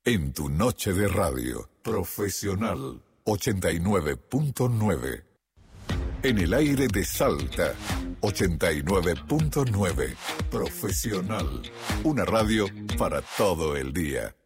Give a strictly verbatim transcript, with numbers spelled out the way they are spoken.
En tu noche de radio, Profesional ochenta y nueve punto nueve. En el aire de Salta, ochenta y nueve punto nueve. Profesional, una radio para todo el día.